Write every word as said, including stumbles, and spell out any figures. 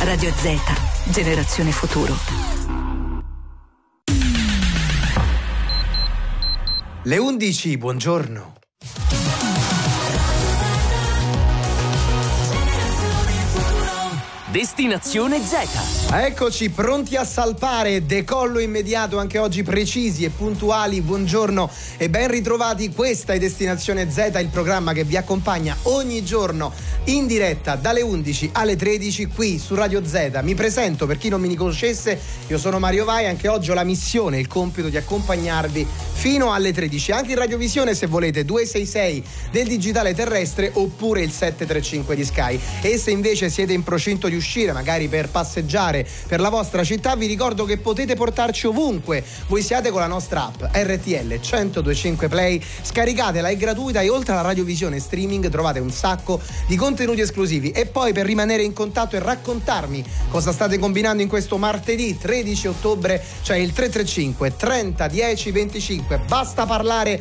Radio Z, generazione futuro. Le undici, buongiorno. Destinazione Z. Eccoci pronti a salpare, decollo immediato anche oggi, precisi e puntuali. Buongiorno e ben ritrovati. Questa è Destinazione Z, il programma che vi accompagna ogni giorno in diretta dalle undici alle tredici qui su Radio Z. Mi presento, per chi non mi conoscesse, io sono Mario Vai, anche oggi ho la missione, il compito di accompagnarvi fino alle tredici, anche in radiovisione se volete, due sei sei del digitale terrestre oppure il sette tre cinque di Sky. E se invece siete in procinto di uscire, magari per passeggiare per la vostra città, vi ricordo che potete portarci ovunque voi siate con la nostra app R T L centodue e cinque Play. Scaricatela, è gratuita e oltre alla radiovisione streaming trovate un sacco di contenuti esclusivi. E poi, per rimanere in contatto e raccontarmi cosa state combinando in questo martedì tredici ottobre, c'è il tre tre cinque trenta dieci venticinque. Basta parlare